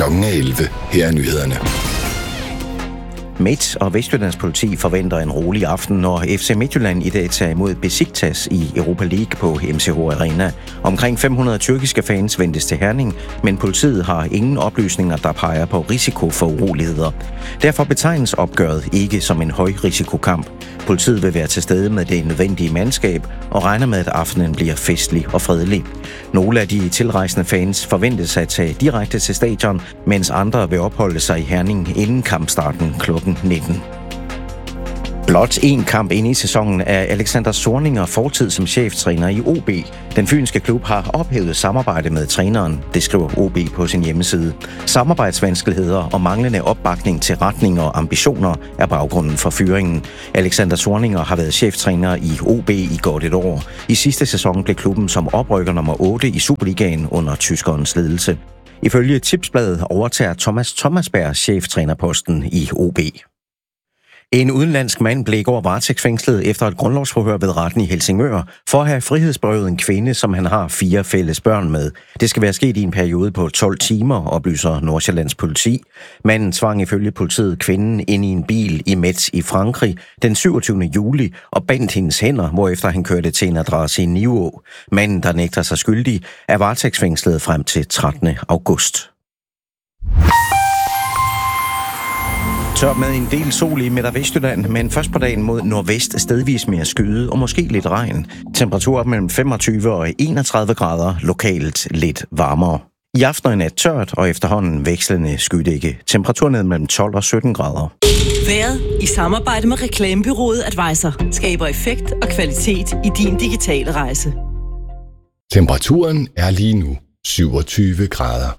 Klokken 11. Her er nyhederne. Midt- og Vestjyllands politi forventer en rolig aften, når FC Midtjylland i dag tager imod Besiktas i Europa League på MCH Arena. Omkring 500 tyrkiske fans ventes til Herning, men politiet har ingen oplysninger, der peger på risiko for uroligheder. Derfor betegnes opgøret ikke som en højrisikokamp. Politiet vil være til stede med det nødvendige mandskab og regner med, at aftenen bliver festlig og fredelig. Nogle af de tilrejsende fans forventes at tage direkte til stadion, mens andre vil opholde sig i Herning inden kampstarten kl. 19. Blot én kamp inde i sæsonen er Alexander Zorniger fortid som cheftræner i OB. Den fynske klub har ophævet samarbejde med træneren, det skriver OB på sin hjemmeside. Samarbejdsvanskeligheder og manglende opbakning til retning og ambitioner er baggrunden for fyringen. Alexander Zorniger har været cheftræner i OB i godt et år. I sidste sæson blev klubben som oprykker nummer 8 i Superligaen under tyskerens ledelse. Ifølge Tipsbladet overtager Thomas Thomasberg cheftrænerposten i OB. En udenlandsk mand blev i går varetægtsfængslet efter et grundlovsforhør ved retten i Helsingør for at have frihedsberøvet en kvinde, som han har 4 fælles børn med. Det skal være sket i en periode på 12 timer, oplyser Nordsjællands politi. Manden tvang ifølge politiet kvinden ind i en bil i Metz i Frankrig den 27. juli og bandt hendes hænder, hvorefter han kørte til en adresse i Nivå. Manden, der nægter sig skyldig, er varetægtsfængslet frem til 13. august. Tør med en del sol i Midt- og Vestjylland, men først på dagen mod nordvest stedvis mere skyde og måske lidt regn. Temperaturer mellem 25 og 31 grader, lokalt lidt varmere. I aften og i nat tørt og efterhånden vekslende skydække. Temperaturer ned mellem 12 og 17 grader. Vejret i samarbejde med reklamebureauet Advisor skaber effekt og kvalitet i din digitale rejse. Temperaturen er lige nu 27 grader.